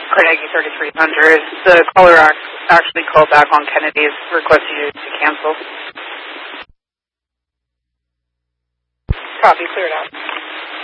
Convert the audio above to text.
Carnegie 3300. The caller actually called back on Kennedy's, requesting you to cancel. Copy, cleared out.